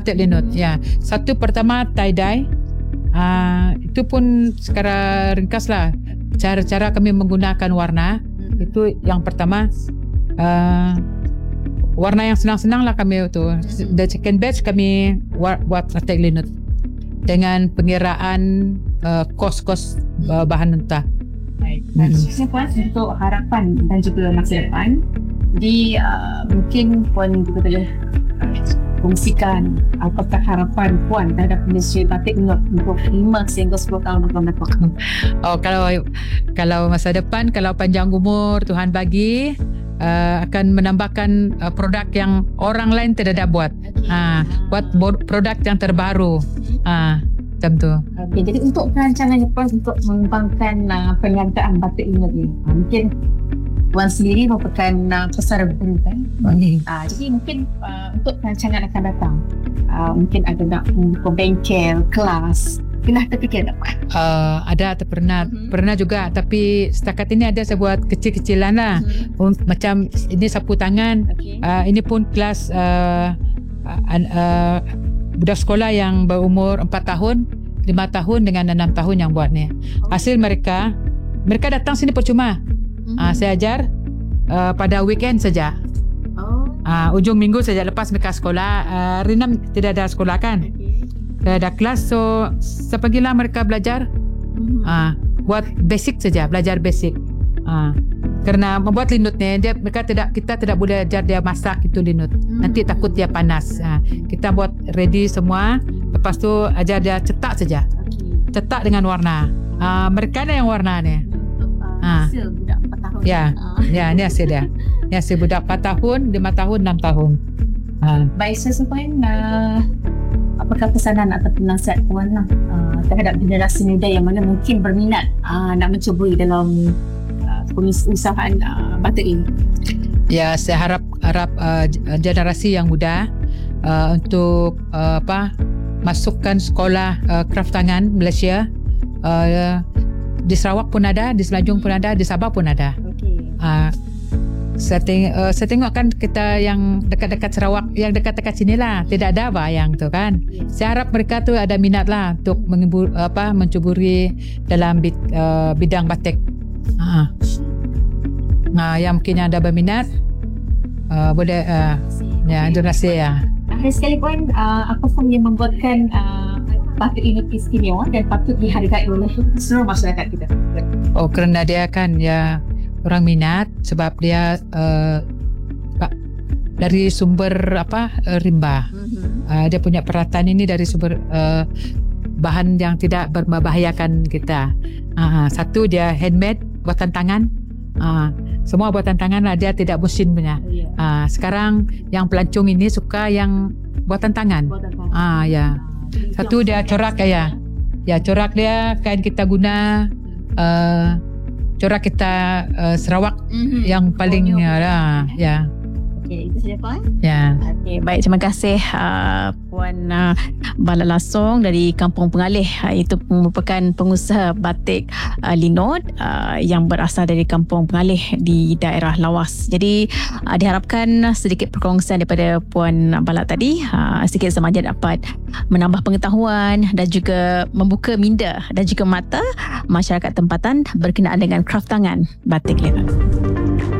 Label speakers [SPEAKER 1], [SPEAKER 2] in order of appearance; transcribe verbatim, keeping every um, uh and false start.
[SPEAKER 1] batik linut. Ya, satu pertama tie dye. Uh, itu pun secara ringkas lah cara-cara kami menggunakan warna. Itu yang pertama, uh, warna yang senang-senang lah kami itu. The second batch kami buat batik linut dengan pengiraan uh, kos-kos uh, bahan mentah.
[SPEAKER 2] Baik. Hmm. Puan, untuk harapan dan juga masa depan, di uh, mungkin Puan juga boleh kongsikan apakah harapan Puan terhadap industri batik linut untuk lima sehingga sepuluh tahun akan datang.
[SPEAKER 1] Oh, kalau kalau masa depan, kalau panjang umur Tuhan bagi, uh, akan menambahkan uh, produk yang orang lain tidak ada buat. Okay. Uh, buat produk yang terbaru. Ah, uh, macam tu.
[SPEAKER 2] Okay, jadi untuk perancangan Puan untuk mengembangkan uh, perniagaan batik linut ni, uh, mungkin Puan sendiri merupakan uh, pesara guru kan?
[SPEAKER 1] Okay.
[SPEAKER 2] Uh, jadi mungkin uh, untuk perancangan akan datang, uh, mungkin ada nak membuka bengkel, kelas, pernah terfikir tak Puan?
[SPEAKER 1] Uh, ada atau pernah mm-hmm. pernah juga, tapi setakat ini ada saya buat kecil-kecilan lah. Mm-hmm. Macam ini sapu tangan. Okay. Uh, ini pun kelas uh, uh, uh, budak sekolah yang berumur empat tahun, lima tahun dengan enam tahun yang buat ni. Oh. Hasil mereka, mereka datang sini percuma. Mm-hmm. Uh, saya ajar uh, pada weekend saja. Oh. Uh, ujung minggu saja lepas mereka sekolah. Uh, Rinam tidak ada sekolah kan? Okay. Tidak ada kelas, so sepagilah mereka belajar. Mm-hmm. Uh, buat basic saja, belajar basic. Uh, kerana membuat linut ni, dia mereka tidak kita tidak boleh ajar dia masak itu linut. Mm-hmm. Nanti takut dia panas. Uh, kita buat ready semua. Lepas tu ajar dia cetak saja. Okay. Cetak dengan warna. Uh, mereka ada yang warna ni.
[SPEAKER 2] Uh, hasil budak empat tahun.
[SPEAKER 1] Ya, uh. ya, ni hasil dia. Ni hasil budak empat tahun, lima tahun, enam tahun. Uh.
[SPEAKER 2] Baik, saya sesuai uh, apakah pesanan ataupun nasihat Puan lah, uh, terhadap generasi muda yang mana mungkin berminat uh, nak mencuburi dalam uh, pengusahaan uh, batik ini?
[SPEAKER 1] Ya, saya harap harap uh, generasi yang muda uh, untuk uh, apa masukkan sekolah uh, kraft tangan Malaysia. Uh, di Sarawak pun ada, di Semenanjung pun ada, di Sabah pun ada. Okay. Uh, saya, teng- uh, saya tengok kan kita yang dekat-dekat Sarawak, yang dekat-dekat sini lah, tidak ada bayang tu kan. Yes. Saya harap mereka tu ada minat lah untuk mengibur, apa, mencuburi dalam bid, uh, bidang batik. Uh. Nah, yang mungkin yang ada berminat, uh, boleh, uh, ya, donasi ya.
[SPEAKER 2] Akhir sekali Puan, uh, apa pun yang membuatkan uh, batik ini istimewa dan patut dihargai oleh seluruh masyarakat kita?
[SPEAKER 1] Oh, kerana dia kan ya orang minat sebab dia uh, dari sumber apa uh, rimba. Mm-hmm. Uh, dia punya perataan ini dari sumber uh, bahan yang tidak membahayakan kita. Uh, satu dia handmade, buatan tangan. Uh, semua buatan tangan lah, dia tidak mesin punya. Uh, sekarang yang pelancong ini suka yang buatan tangan. Buatan tangan. Uh, ya. Satu dia corak ya. Ya, corak dia kain kita guna uh, corak kita uh, Sarawak mm-hmm. yang paling ya lah. Ya.
[SPEAKER 2] Okey, itu saja Puan.
[SPEAKER 1] Ya.
[SPEAKER 2] Okey, baik, terima kasih uh, Puan uh, Bala Lasong dari Kampung Pengalih. Uh, itu merupakan pengusaha batik uh, linut uh, yang berasal dari Kampung Pengalih di daerah Lawas. Jadi uh, diharapkan sedikit perkongsian daripada Puan Bala tadi uh, sedikit semaja dapat menambah pengetahuan dan juga membuka minda dan juga mata masyarakat tempatan berkenaan dengan kraft tangan batik linut.